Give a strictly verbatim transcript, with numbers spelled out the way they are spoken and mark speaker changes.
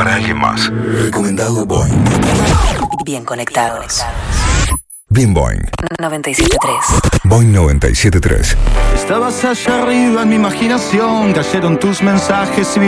Speaker 1: para alguien más. Recomendado Boing.
Speaker 2: Bien conectados.
Speaker 1: Bien Boing.
Speaker 2: noventa y siete punto tres.
Speaker 1: Boing noventa y siete punto tres.
Speaker 3: Estabas allá arriba en mi imaginación, cayeron tus mensajes y